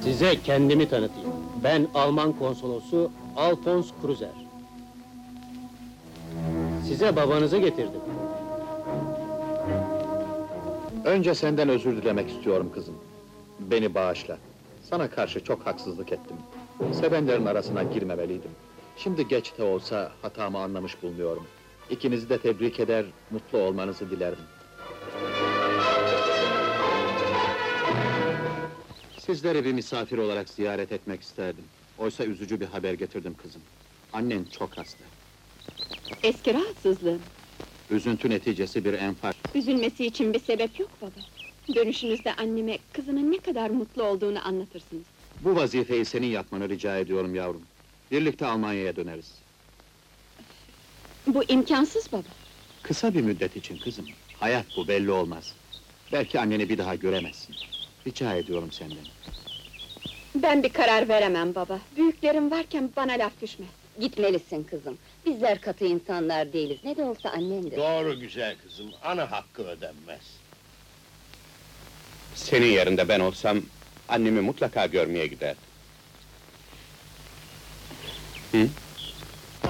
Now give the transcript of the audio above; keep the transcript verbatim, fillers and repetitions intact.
Size kendimi tanıtayım. Ben Alman konsolosu Alfons Kruzer. Size babanızı getirdim. Önce senden özür dilemek istiyorum kızım. Beni bağışla. Sana karşı çok haksızlık ettim. Sevenlerin arasına girmemeliydim. Şimdi geç de olsa hatamı anlamış bulunuyorum. İkinizi de tebrik eder, mutlu olmanızı dilerim. Sizleri bir misafir olarak ziyaret etmek isterdim. Oysa üzücü bir haber getirdim kızım. Annen çok hasta. Eski rahatsızlığım. Üzüntü neticesi bir enfar. Üzülmesi için bir sebep yok baba. Dönüşünüzde anneme kızının ne kadar mutlu olduğunu anlatırsınız. Bu vazifeyi senin yapmanı rica ediyorum yavrum. Birlikte Almanya'ya döneriz. Bu imkansız baba. Kısa bir müddet için kızım. Hayat bu, belli olmaz. Belki anneni bir daha göremezsin. Rica ediyorum senden. Ben bir karar veremem baba. Büyüklerim varken bana laf düşmez. Gitmelisin kızım. Bizler katı insanlar değiliz. Ne de olsa annendir. Doğru güzel kızım, ana hakkı ödenmez. Senin yerinde ben olsam, annemi mutlaka görmeye giderdim. Hı?